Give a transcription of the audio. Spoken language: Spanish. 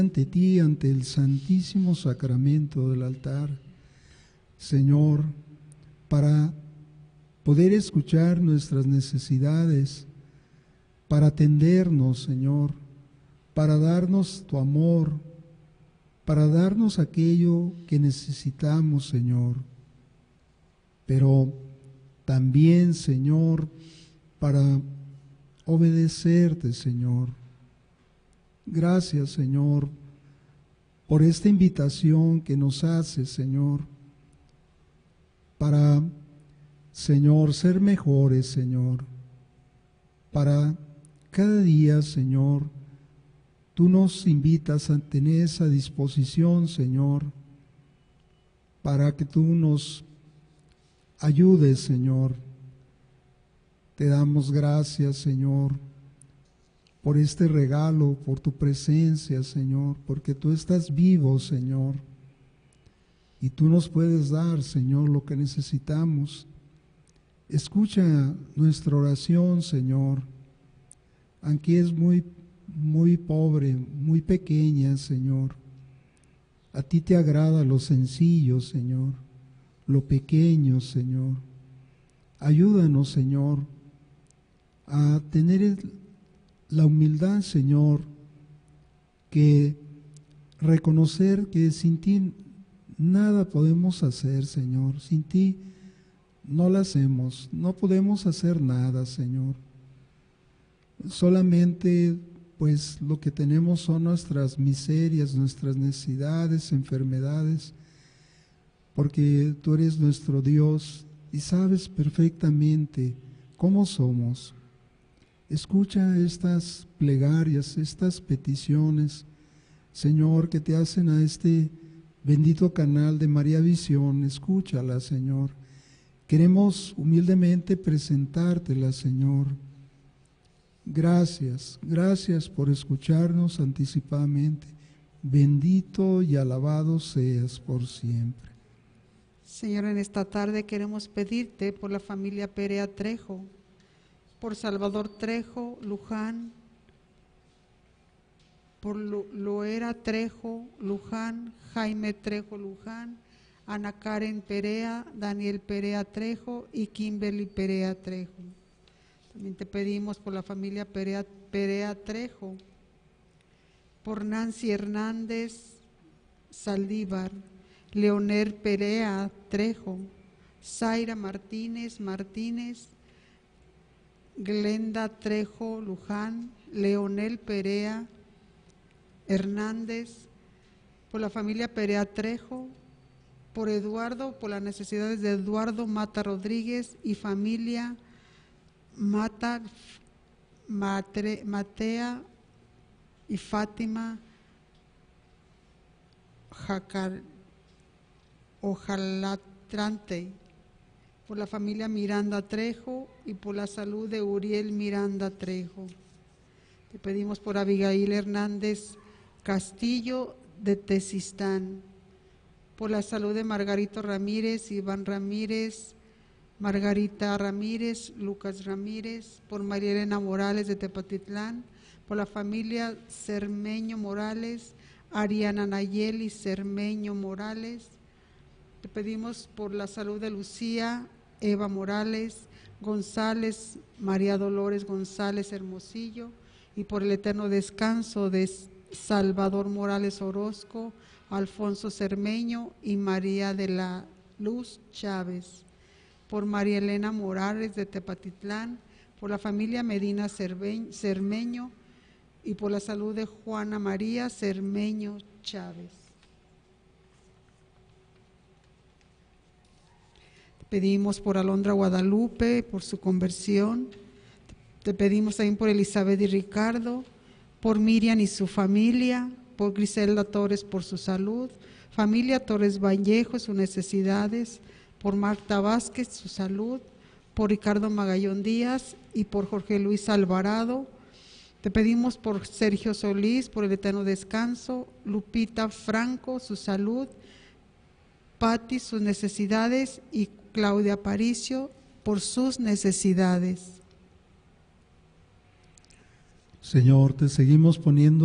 ante ti, ante el Santísimo Sacramento del altar, Señor, para poder escuchar nuestras necesidades, para atendernos, Señor, para darnos tu amor, para darnos aquello que necesitamos, Señor, pero también, Señor, para obedecerte, Señor. Gracias, Señor, por esta invitación que nos hace, Señor, para, Señor, ser mejores, Señor, para cada día, Señor, tú nos invitas a tener esa disposición, Señor, para que tú nos ayudes, Señor. Te damos gracias, Señor, por este regalo, por tu presencia, Señor, porque tú estás vivo, Señor, y tú nos puedes dar, Señor, lo que necesitamos. Escucha nuestra oración, Señor, aunque es muy pobre, muy pequeña, Señor. A ti te agrada lo sencillo, Señor, lo pequeño, Señor. Ayúdanos, Señor, a tener la humildad, Señor, que reconocer que sin ti nada podemos hacer, Señor. Sin ti no lo hacemos, no podemos hacer nada, Señor. Solamente, pues, lo que tenemos son nuestras miserias, nuestras necesidades, enfermedades, porque tú eres nuestro Dios y sabes perfectamente cómo somos. Escucha estas plegarias, estas peticiones, Señor, que te hacen a este bendito canal de María Visión. Escúchala, Señor. Queremos humildemente presentártela, Señor. Gracias, gracias por escucharnos anticipadamente. Bendito y alabado seas por siempre. Señor, en esta tarde queremos pedirte por la familia Perea Trejo, por Salvador Trejo, Luján, por Loera Trejo, Luján, Jaime Trejo, Luján, Ana Karen Perea, Daniel Perea Trejo y Kimberly Perea Trejo. También te pedimos por la familia Perea Trejo, por Nancy Hernández Saldívar, Leonel Perea Trejo, Zaira Martínez, Glenda Trejo Luján, Leonel Perea Hernández, por la familia Perea Trejo, por Eduardo, por las necesidades de Eduardo Mata Rodríguez y familia Matea y Fátima Ojalatrante, por la familia Miranda Trejo y por la salud de Uriel Miranda Trejo. Te pedimos por Abigail Hernández Castillo de Tezistán, por la salud de Margarito Ramírez, Iván Ramírez, Margarita Ramírez, Lucas Ramírez, por María Elena Morales de Tepatitlán, por la familia Cermeño Morales, Ariana Nayeli Cermeño Morales. Te pedimos por la salud de Lucía, Eva Morales, González, María Dolores González Hermosillo, y por el eterno descanso de Salvador Morales Orozco, Alfonso Cermeño y María de la Luz Chávez, por María Elena Morales de Tepatitlán, por la familia Medina Cermeño y por la salud de Juana María Cermeño Chávez. Pedimos por Alondra Guadalupe, por su conversión. Te pedimos también por Elizabeth y Ricardo, por Miriam y su familia, por Griselda Torres por su salud, familia Torres Vallejo, sus necesidades, por Marta Vázquez, su salud, por Ricardo Magallón Díaz y por Jorge Luis Alvarado. Te pedimos por Sergio Solís, por el eterno descanso, Lupita Franco, su salud, Patti, sus necesidades, y Claudia Aparicio, por sus necesidades. Señor, te seguimos poniendo